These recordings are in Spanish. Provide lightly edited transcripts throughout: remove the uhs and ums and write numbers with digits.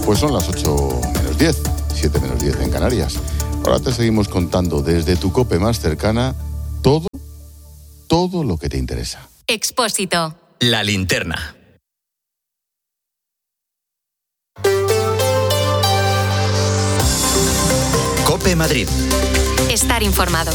Pues son las 8 menos 10, 7 menos 10 en Canarias. Ahora te seguimos contando desde tu COPE más cercana todo lo que te interesa. Expósito. La linterna. COPE Madrid. Estar informado.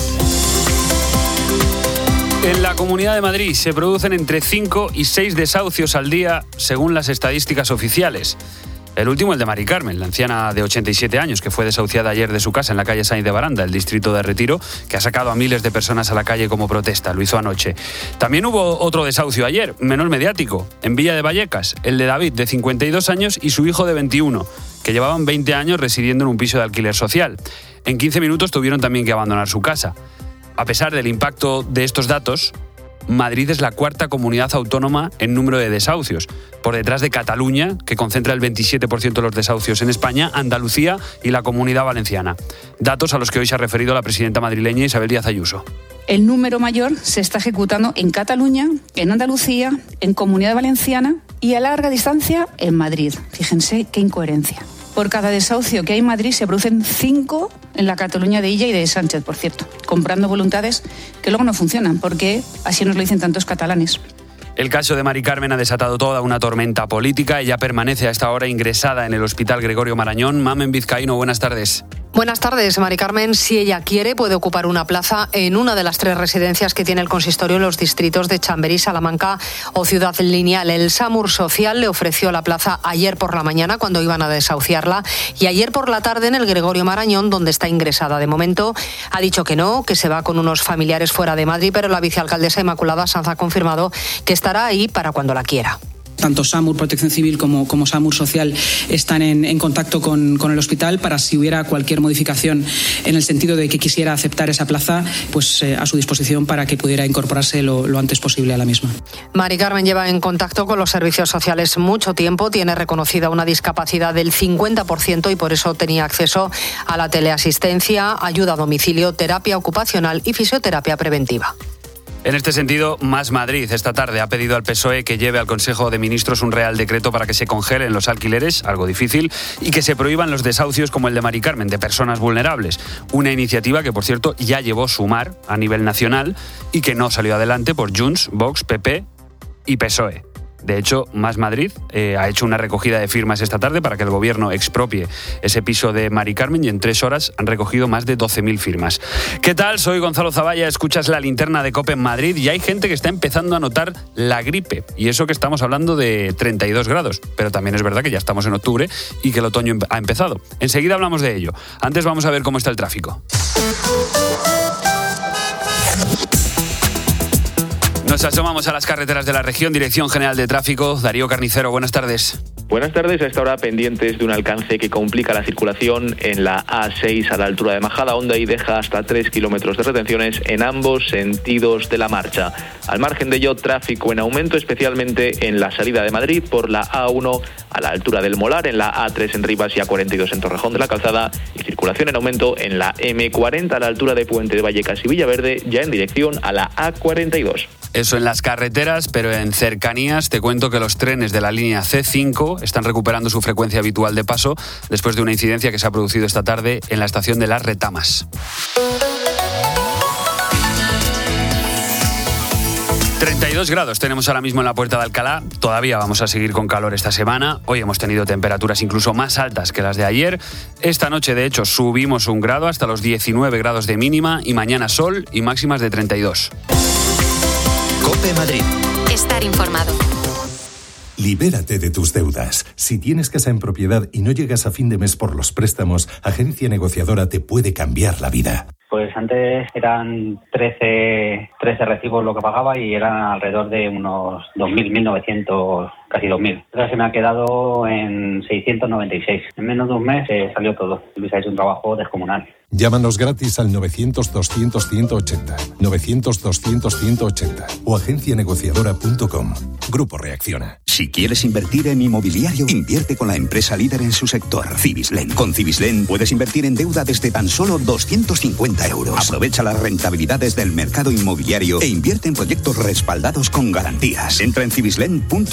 En la Comunidad de Madrid se producen entre 5 y 6 desahucios al día, según las estadísticas oficiales. El último, el de Mari Carmen, la anciana de 87 años, que fue desahuciada ayer de su casa en la calle Sainz de Baranda, el distrito de Retiro, que ha sacado a miles de personas a la calle como protesta. Lo hizo anoche. También hubo otro desahucio ayer, menos mediático, en Villa de Vallecas, el de David, de 52 años, y su hijo de 21, que llevaban 20 años residiendo en un piso de alquiler social. En 15 minutos tuvieron también que abandonar su casa. A pesar del impacto de estos datos, Madrid es la cuarta comunidad autónoma en número de desahucios, por detrás de Cataluña, que concentra el 27% de los desahucios en España, Andalucía y la Comunidad Valenciana. Datos a los que hoy se ha referido la presidenta madrileña Isabel Díaz Ayuso. El número mayor se está ejecutando en Cataluña, en Andalucía, en Comunidad Valenciana y a larga distancia en Madrid. Fíjense qué incoherencia. Por cada desahucio que hay en Madrid se producen 5 en la Cataluña de Illa y de Sánchez, por cierto, comprando voluntades que luego no funcionan, porque así nos lo dicen tantos catalanes. El caso de Mari Carmen ha desatado toda una tormenta política. Ella permanece a esta hora ingresada en el Hospital Gregorio Marañón. Mamen Vizcaíno, buenas tardes. Buenas tardes, Mari Carmen. Si ella quiere, puede ocupar una plaza en una de las 3 residencias que tiene el consistorio en los distritos de Chamberí, Salamanca o Ciudad Lineal. El SAMUR Social le ofreció la plaza ayer por la mañana, cuando iban a desahuciarla, y ayer por la tarde en el Gregorio Marañón, donde está ingresada. De momento ha dicho que no, que se va con unos familiares fuera de Madrid, pero la vicealcaldesa Inmaculada Sanz ha confirmado que estará ahí para cuando la quiera. Tanto SAMUR, Protección Civil, como SAMUR Social están en contacto con el hospital para, si hubiera cualquier modificación en el sentido de que quisiera aceptar esa plaza, pues a su disposición para que pudiera incorporarse lo antes posible a la misma. Mari Carmen lleva en contacto con los servicios sociales mucho tiempo, tiene reconocida una discapacidad del 50% y por eso tenía acceso a la teleasistencia, ayuda a domicilio, terapia ocupacional y fisioterapia preventiva. En este sentido, Más Madrid esta tarde ha pedido al PSOE que lleve al Consejo de Ministros un real decreto para que se congelen los alquileres, algo difícil, y que se prohíban los desahucios como el de Mari Carmen, de personas vulnerables. Una iniciativa que, por cierto, ya llevó Sumar a nivel nacional y que no salió adelante por Junts, Vox, PP y PSOE. De hecho, Más Madrid ha hecho una recogida de firmas esta tarde para que el gobierno expropie ese piso de Mari Carmen y en 3 horas han recogido más de 12.000 firmas. ¿Qué tal? Soy Gonzalo Zavalla, escuchas la linterna de COPE en Madrid y hay gente que está empezando a notar la gripe. Y eso que estamos hablando de 32 grados, pero también es verdad que ya estamos en octubre y que el otoño ha empezado. Enseguida hablamos de ello. Antes vamos a ver cómo está el tráfico. Nos asomamos a las carreteras de la región. Dirección General de Tráfico, Darío Carnicero, buenas tardes. Buenas tardes. A esta hora pendientes de un alcance que complica la circulación en la A6 a la altura de Majadahonda y deja hasta 3 kilómetros de retenciones en ambos sentidos de la marcha. Al margen de ello, tráfico en aumento, especialmente en la salida de Madrid por la A1 a la altura del Molar, en la A3 en Rivas y A42 en Torrejón de la Calzada, y circulación en aumento en la M40 a la altura de Puente de Vallecas y Villaverde, ya en dirección a la A42. Eso en las carreteras, pero en cercanías te cuento que los trenes de la línea C5 están recuperando su frecuencia habitual de paso después de una incidencia que se ha producido esta tarde en la estación de Las Retamas. 32 grados tenemos ahora mismo en la Puerta de Alcalá. Todavía vamos a seguir con calor esta semana. Hoy hemos tenido temperaturas incluso más altas que las de ayer. Esta noche, de hecho, subimos 1 grado hasta los 19 grados de mínima y mañana sol y máximas de 32. COPE Madrid. Estar informado. Libérate de tus deudas. Si tienes casa en propiedad y no llegas a fin de mes por los préstamos, Agencia Negociadora te puede cambiar la vida. Pues antes eran 13 recibos lo que pagaba y eran alrededor de unos 2.000, 1.900, casi 2.000. Ahora se me ha quedado en 696. En menos de un mes salió todo. Luis ha hecho un trabajo descomunal. Llámanos gratis al 900-200-180, 900-200-180 o agencianegociadora.com. Grupo Reacciona. Si quieres invertir en inmobiliario, invierte con la empresa líder en su sector, Cibislen. Con Cibislen puedes invertir en deuda desde tan solo 250 euros. Aprovecha las rentabilidades del mercado inmobiliario e invierte en proyectos respaldados con garantías. Entra en cibislen.com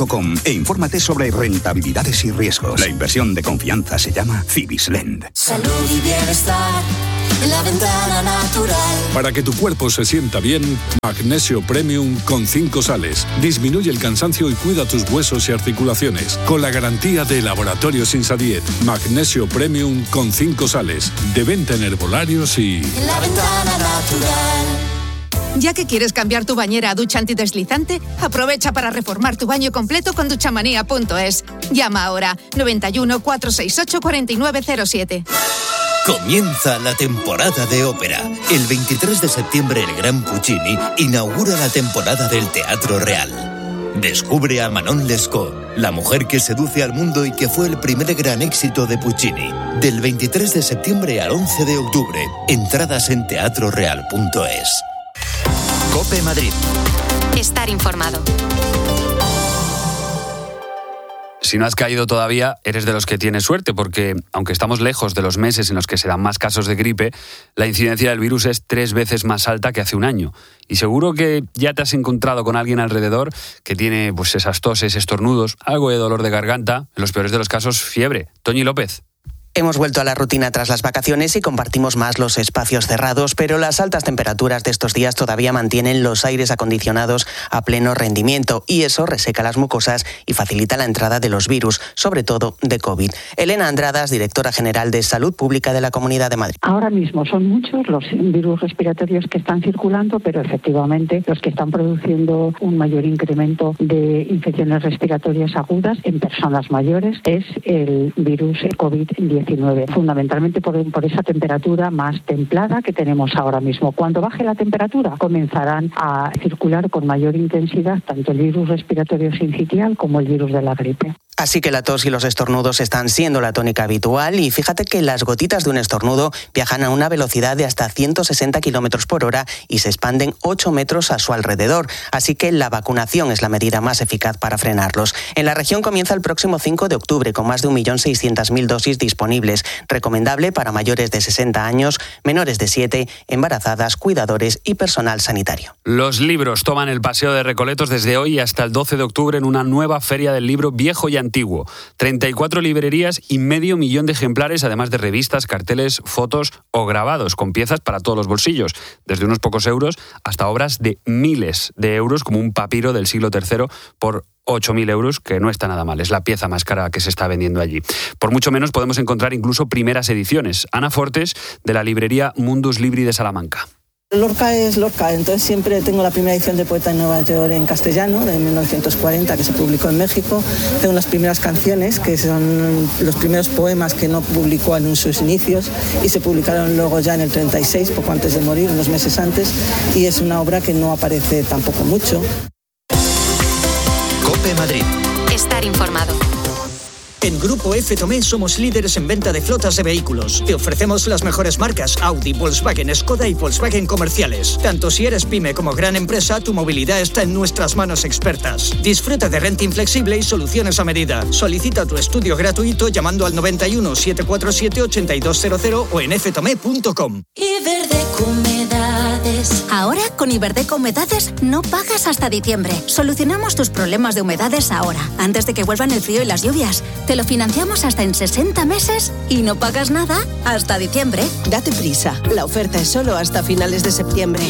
e infórmate sobre rentabilidades y riesgos. La inversión de confianza se llama Civislend. Salud y bienestar en la ventana natural. Para que tu cuerpo se sienta bien, Magnesio Premium con 5 sales. Disminuye el cansancio y cuida tus huesos y articulaciones. Con la garantía de Laboratorios Insadiet. Magnesio Premium con 5 sales. De venta en herbolarios y... En la ventana natural. Ya que quieres cambiar tu bañera a ducha antideslizante, aprovecha para reformar tu baño completo con duchamanía.es. Llama ahora 91 468 4907. Comienza la temporada de ópera. El 23 de septiembre el Gran Puccini inaugura la temporada del Teatro Real. Descubre a Manon Lescaut, la mujer que seduce al mundo y que fue el primer gran éxito de Puccini. Del 23 de septiembre al 11 de octubre. Entradas en teatroreal.es. COPE Madrid. Estar informado. Si no has caído todavía, eres de los que tienes suerte, porque aunque estamos lejos de los meses en los que se dan más casos de gripe, la incidencia del virus es 3 veces más alta que hace un año. Y seguro que ya te has encontrado con alguien alrededor que tiene pues esas toses, estornudos, algo de dolor de garganta, en los peores de los casos, fiebre. Toñi López. Hemos vuelto a la rutina tras las vacaciones y compartimos más los espacios cerrados, pero las altas temperaturas de estos días todavía mantienen los aires acondicionados a pleno rendimiento y eso reseca las mucosas y facilita la entrada de los virus, sobre todo de COVID. Elena Andradas, directora general de Salud Pública de la Comunidad de Madrid. Ahora mismo son muchos los virus respiratorios que están circulando, pero efectivamente los que están produciendo un mayor incremento de infecciones respiratorias agudas en personas mayores es el virus COVID-19. Fundamentalmente por esa temperatura más templada que tenemos ahora mismo. Cuando baje la temperatura comenzarán a circular con mayor intensidad tanto el virus respiratorio sincitial como el virus de la gripe. Así que la tos y los estornudos están siendo la tónica habitual y fíjate que las gotitas de un estornudo viajan a una velocidad de hasta 160 km por hora y se expanden 8 metros a su alrededor. Así que la vacunación es la medida más eficaz para frenarlos. En la región comienza el próximo 5 de octubre con más de 1.600.000 dosis disponibles. Recomendable para mayores de 60 años, menores de 7, embarazadas, cuidadores y personal sanitario. Los libros toman el paseo de Recoletos desde hoy hasta el 12 de octubre en una nueva feria del libro viejo y antiguo. 34 librerías y 500.000 de ejemplares, además de revistas, carteles, fotos o grabados con piezas para todos los bolsillos, desde unos pocos euros hasta obras de miles de euros, como un papiro del siglo III por 8.000 euros, que no está nada mal, es la pieza más cara que se está vendiendo allí. Por mucho menos podemos encontrar incluso primeras ediciones. Ana Fortes, de la librería Mundus Libri de Salamanca. Lorca es Lorca, entonces siempre tengo la primera edición de Poeta en Nueva York en castellano, de 1940, que se publicó en México. Tengo las primeras canciones, que son los primeros poemas que no publicó en sus inicios, y se publicaron luego ya en el 36, poco antes de morir, unos meses antes, y es una obra que no aparece tampoco mucho. COPE Madrid. Estar informado. En Grupo F. Tomé somos líderes en venta de flotas de vehículos. Te ofrecemos las mejores marcas Audi, Volkswagen, Skoda y Volkswagen comerciales. Tanto si eres pyme como gran empresa, tu movilidad está en nuestras manos expertas. Disfruta de renting flexible y soluciones a medida. Solicita tu estudio gratuito llamando al 91 747 8200 o en ftome.com. Iberdeco Humedades. Ahora con Iberdeco Humedades no pagas hasta diciembre. Solucionamos tus problemas de humedades ahora, antes de que vuelvan el frío y las lluvias. Te lo financiamos hasta en 60 meses y no pagas nada hasta diciembre. Date prisa, la oferta es solo hasta finales de septiembre.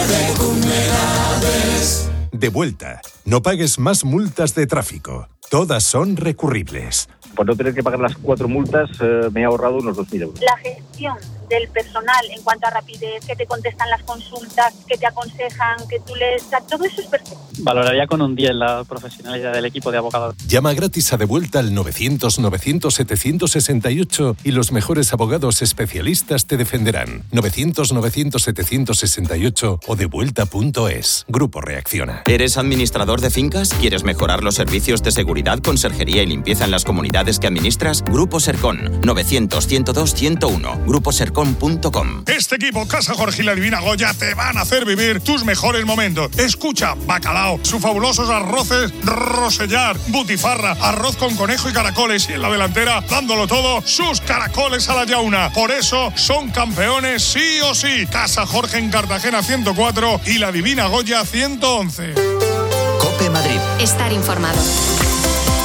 De vuelta, no pagues más multas de tráfico. Todas son recurribles. Por no tener que pagar las 4 multas, me he ahorrado unos 2.000 euros. La gestión del personal en cuanto a rapidez, que te contestan las consultas, que te aconsejan, que tú les... todo eso es perfecto. Valoraría con un 10 la profesionalidad del equipo de abogados. Llama gratis a De Vuelta al 900-900-768 y los mejores abogados especialistas te defenderán. 900-900-768 o devuelta.es. Grupo Reacciona. ¿Eres administrador de fincas? ¿Quieres mejorar los servicios de seguridad, conserjería y limpieza en las comunidades que administras? Grupo Sercon. 900-102-101. GrupoSercon.com. Este equipo, Casa Jorge y la Divina Goya, te van a hacer vivir tus mejores momentos. Escucha, bacalao, sus fabulosos arroces Rosellar, butifarra, arroz con conejo y caracoles, y en la delantera, dándolo todo, sus caracoles a la yauna. Por eso son campeones sí o sí. Casa Jorge en Cartagena 104 y la Divina Goya 111. COPE Madrid. Estar informado.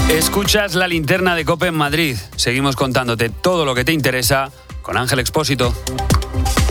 Escuchas la linterna de COPE en Madrid. Seguimos contándote todo lo que te interesa con Ángel Expósito.